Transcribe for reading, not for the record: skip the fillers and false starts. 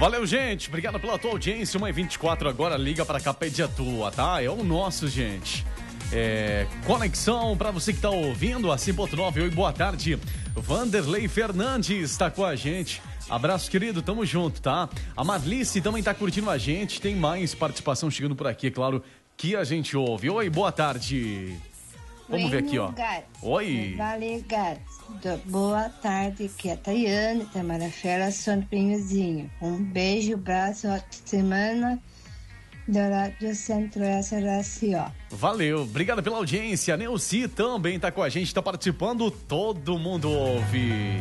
Valeu, gente. Obrigado pela tua audiência. 1h24 agora, liga pra cá, pede a tua, tá? É o nosso, gente. Conexão pra você que tá ouvindo, a 5.9. Oi, boa tarde. Vanderlei Fernandes tá com a gente. Abraço, querido, tamo junto, tá? A Marlice também tá curtindo a gente. Tem mais participação chegando por aqui, é claro, que a gente ouve. Oi, boa tarde. Vamos ver aqui, ó. Oi. Vale, gato. Boa tarde, aqui é a Tayane, Tamarafera, São Pinhozinho. Um beijo, braço, ótima semana. Do Rádio Centro-Oeste RSO. Valeu, obrigado pela audiência. Neuci também tá com a gente, tá participando. Todo mundo ouve.